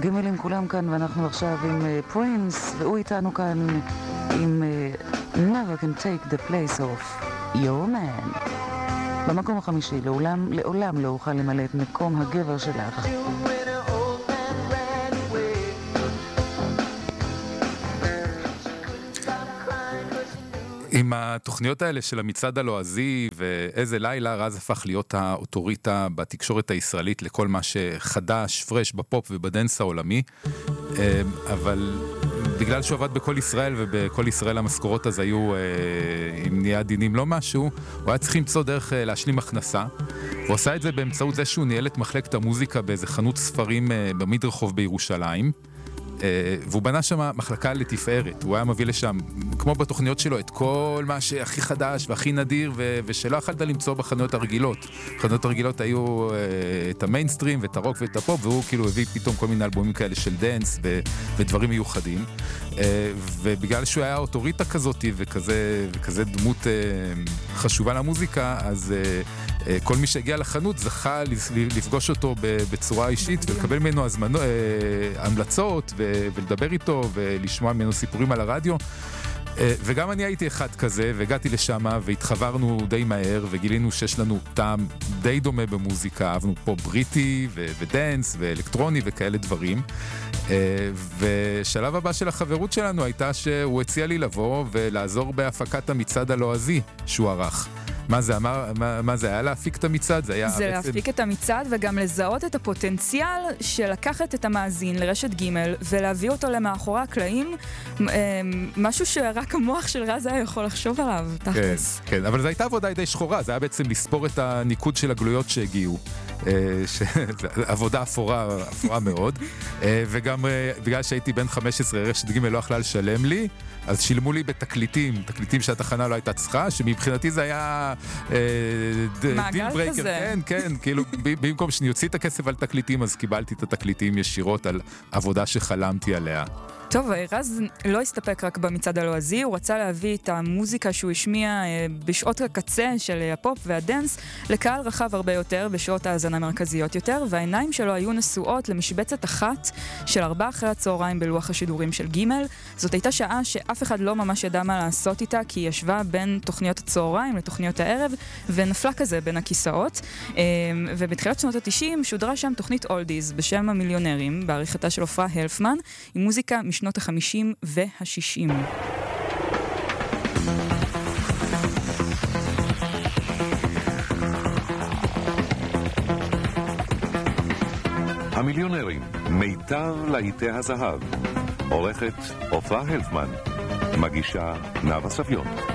הגימלים כולם כאן, ואנחנו עכשיו עם פרינס, והוא איתנו כאן עם Never Can Take the Place of Your Man. במקום החמישי, לעולם לא אוכל למלא את מקום הגבר שלך. עם התוכניות האלה של המצעד הלועזי ואיזה לילה, רז הפך להיות האוטוריטה בתקשורת הישראלית לכל מה שחדש, פרש בפופ ובדנס העולמי, אבל בגלל שהוא עבד בכל ישראל, ובכל ישראל המשכורות אז היו, אם נהיה דינים לא משהו, הוא היה צריך למצוא דרך להשלים הכנסה, הוא עושה את זה באמצעות זה שהוא ניהל את מחלקת המוזיקה באיזה חנות ספרים במדרחוב בירושלים, והוא בנה שם מחלקה לתפארת. הוא היה מביא לשם, כמו בתוכניות שלו, את כל מה שהכי חדש והכי נדיר ושלא יכלת למצוא בחנויות הרגילות. בחנויות הרגילות היו את המיינסטרים ואת הרוק ואת הפופ, והוא כאילו הביא פתאום כל מיני אלבומים כאלה של דנס ודברים מיוחדים, ובגלל שהוא היה אוטוריטה כזאת וכזה דמות חשובה למוזיקה, אז כל מי שהגיע לחנות זכה לפגוש אותו בצורה אישית ולקבל ממנו המלצות ולדבר איתו ולשמוע ממנו סיפורים על הרדיו. וגם אני הייתי אחד כזה, והגעתי לשם והתחברנו די מהר וגילינו שיש לנו טעם די דומה במוזיקה. אהבנו פה בריטי ודנס ואלקטרוני וכאלה דברים, ושלב הבא של החברות שלנו הייתה שהוא הציע לי לבוא ולעזור בהפקת המצעד הלועזי שהוא ערך. מה זה היה להפיק את המצעד? זה להפיק את המצעד וגם לזהות את הפוטנציאל של לקחת את המאזין לרשת ג' ולהביא אותו למאחורי הקלעים, משהו שרק המוח של רז היה יכול לחשוב עליו. כן, אבל זו הייתה עבודה די שחורה, זה היה בעצם לספור את הניקוד של הגלויות שהגיעו, עבודה אפורה מאוד, וגם בגלל שהייתי בן 15 רשת ג' לא יכלה לשלם לי, אז שילמו לי בתקליטים שהתחנה לא הייתה צריכה, שמבחינתי זה היה דיל ברייקר. כן, כאילו במקום שאני יוציא את הכסף על תקליטים, אז קיבלתי את התקליטים ישירות על עבודה שחלמתי עליה. טוב, רז לא הסתפק רק במצעד הלועזי, הוא רצה להביא את המוזיקה שהוא השמיע בשעות הקצה של הפופ והדנס לקהל רחב הרבה יותר, בשעות ההאזנה מרכזיות יותר, והעיניים שלו היו נשואות למשבצת אחת של 4 אחרי הצהריים בלוח השידורים של ג'. זאת הייתה שעה שאף אחד לא ממש ידע מה לעשות איתה, כי היא ישבה בין תוכניות הצהריים לתוכניות הערב, ונפלה כזה בין הכיסאות. ובתחילת שנות ה-90 שודרה שם תוכנית אולדיז בשם המיליונרים, בעריכתה של עופרה הלפמן, עם מוזיקה משנות ה-50 וה-60. המיליונרים, מיטב להיטי הזהב. עורכת עופרה הלפמן, מגישה נאוה סביון.